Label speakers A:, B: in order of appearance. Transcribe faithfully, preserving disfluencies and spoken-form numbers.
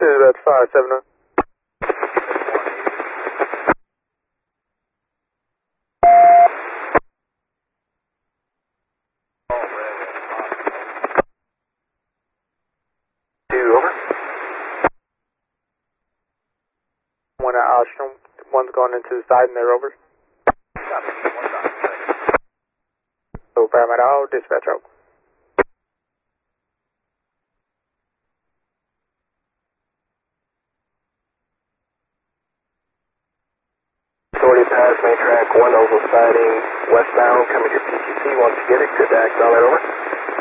A: That's five seven zero.
B: Two, over.
A: One at Ostrom, one's going into the side and they're over.
B: Copy, one dot, thanks.
A: So Paramount, dispatch out.
B: Authority pass, main track, one oval siding, westbound, coming to P T C, wants to get it, good to act, all that over.